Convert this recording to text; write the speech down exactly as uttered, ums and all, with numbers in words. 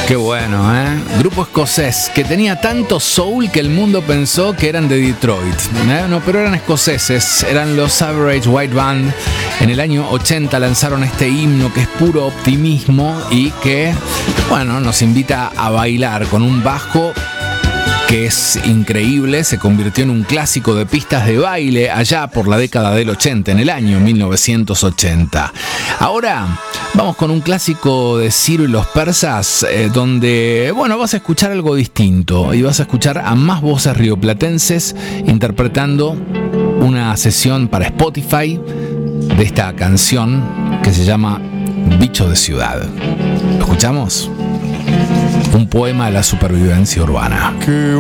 Qué bueno, ¿eh? Grupo escocés que tenía tanto soul que el mundo pensó que eran de Detroit, ¿eh? No, pero eran escoceses, eran los Average White Band. En el año ochenta lanzaron este himno que es puro optimismo y que, bueno, nos invita a bailar con un bajo que es increíble. Se convirtió en un clásico de pistas de baile allá por la década del ochenta, en el año mil novecientos ochenta. Ahora vamos con un clásico de Ciro y los Persas, eh, donde, bueno, vas a escuchar algo distinto y vas a escuchar a más voces rioplatenses interpretando una sesión para Spotify de esta canción que se llama Bicho de Ciudad. ¿Lo escuchamos? Un poema de la supervivencia urbana.